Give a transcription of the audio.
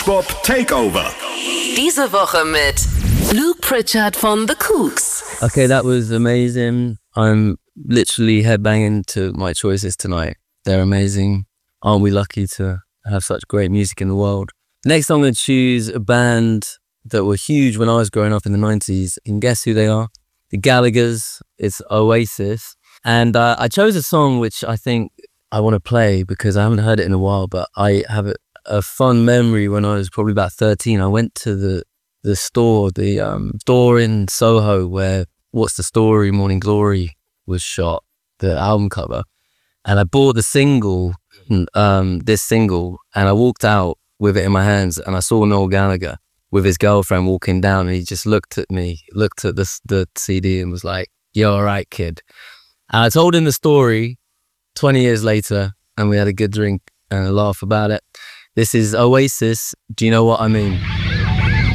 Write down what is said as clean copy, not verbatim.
Bop Takeover. Diese Woche mit Luke Pritchard von The Kooks. Okay, that was amazing. I'm literally headbanging to my choices tonight. They're amazing. Aren't we lucky to have such great music in the world? Next, I'm going to choose a band that were huge when I was growing up in the 90s. You can guess who they are? The Gallaghers. It's Oasis. And I chose a song which I think I want to play because I haven't heard it in a while, but I have a fun memory when I was probably about 13. I went to the store in Soho where What's the Story, Morning Glory was shot, the album cover. And I bought the single, this single, and I walked out with it in my hands and I saw Noel Gallagher with his girlfriend walking down, and he just looked at me, looked at the CD and was like, "You're all right, kid." And I told him the story 20 years later and we had a good drink and a laugh about it. This is Oasis, Do You Know What I Mean?